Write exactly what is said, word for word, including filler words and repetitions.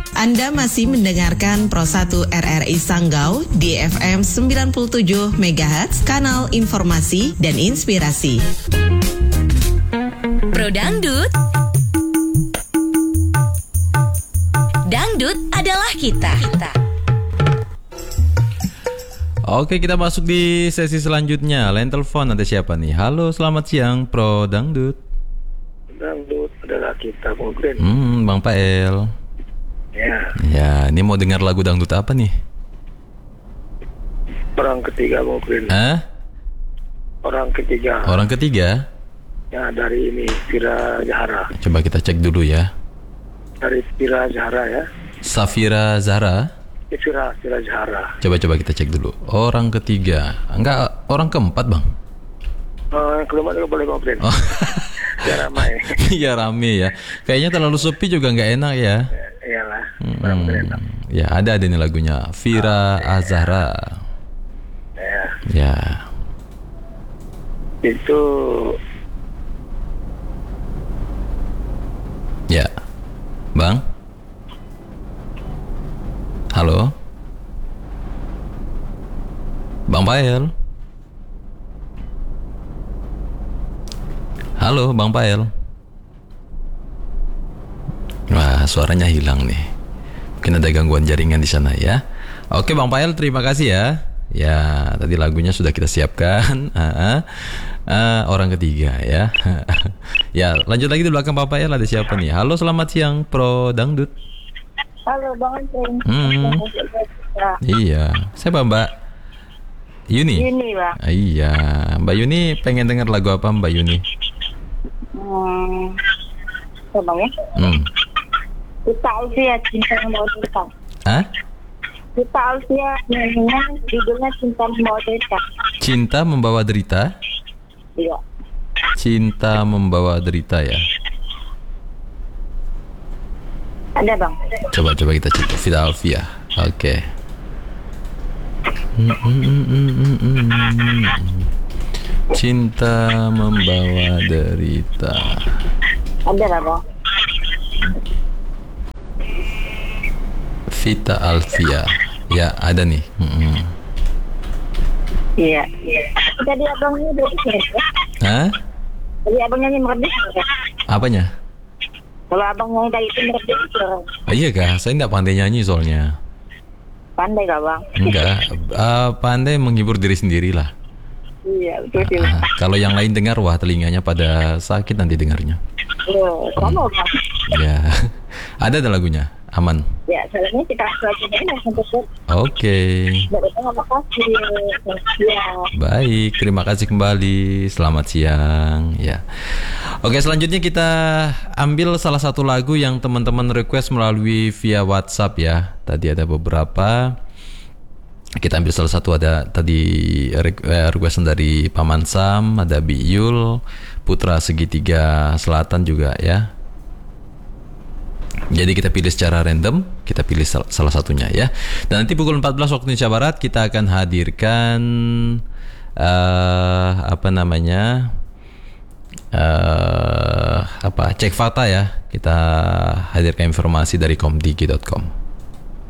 Anda masih mendengarkan Pro satu R R I Sanggau di F M sembilan puluh tujuh megahertz, kanal informasi dan inspirasi. Pro Dangdut. Dangdut adalah kita. kita. Oke, kita masuk di sesi selanjutnya. Line telepon ada siapa nih? Halo, selamat siang Pro Dangdut. Dangdut adalah kita, mungkin. Hmm, Bang Pael. Ya. Ya, ini mau dengar lagu dangdut apa nih? Orang ketiga mungkin. Hah? Orang ketiga. Orang ketiga? Ya, dari ini Fira Zahra. Coba kita cek dulu ya. Dari Fira Zahra ya. Safira Zahra. Ya, Fira Fira Zahra. Coba-coba kita cek dulu. Orang ketiga. Enggak, orang keempat, Bang. Oh, yang kelima juga boleh komplain. Oh. Ya ramai. Iya rame ya. Kayaknya terlalu sepi juga nggak enak ya. Iyalah. Hmm, ya ada ada nih lagunya Fira oh, Azahra. Ya. Ya. Itu. Ya. Bang. Halo. Bang Pael. Halo Bang Pael. Wah, suaranya hilang nih. Mungkin ada gangguan jaringan di sana ya. Oke Bang Pael, terima kasih ya. Ya, tadi lagunya sudah kita siapkan. uh, uh, orang ketiga ya. Ya, lanjut lagi di belakang Bang Pael ada siapa nih? Halo, selamat siang Pro Dangdut. Halo Bang Anjing. Hmm. Iya, siapa Mbak Yuni? Yuni Bang. Ah, iya, Mbak Yuni pengen dengar lagu apa Mbak Yuni? Hmm. Coba ya. Hmm. Kita Alfia Cinta Membawa Derita. Hah? Kita Alfia nyanyinya judulnya Cinta Membawa Derita. Cinta Membawa Derita? Iya. Cinta Membawa Derita ya. Ada Bang. Coba coba kita cek Fida Alfia. Oke. Cinta Membawa Derita. Ada lah Bang. Vita Alfia. Ya, ada nih. Mm-hmm. Iya. Tadi abangnya merdeka ya? Hah? Tadi abang nyanyi merdeka ya? Apanya? Kalau abang nyanyi tadi itu merdeka. Oh, iya kah? Saya nggak pandai nyanyi soalnya. Pandai gak Bang? Enggak. Uh, pandai menghibur diri sendiri lah. Iya, betul sih. Uh, kalau yang lain dengar, wah telinganya pada sakit nanti dengarnya. Oh, sama Bang. Ya. Ada ada lagunya? Aman? Ya, soalnya kita selanjutnya untuk Oke. terima kasih. Ya. Baik, terima kasih kembali. Selamat siang. Ya. Oke, selanjutnya kita ambil salah satu lagu yang teman-teman request melalui via WhatsApp ya. Tadi ada beberapa. Kita ambil salah satu, ada tadi requestan dari Paman Sam, ada Biyul, Putra Segitiga Selatan juga ya. Jadi kita pilih secara random, kita pilih sal- salah satunya ya. Dan nanti pukul empat belas waktu Indonesia Barat kita akan hadirkan uh, apa namanya uh, apa cek fakta ya. Kita hadirkan informasi dari komdiki dot com.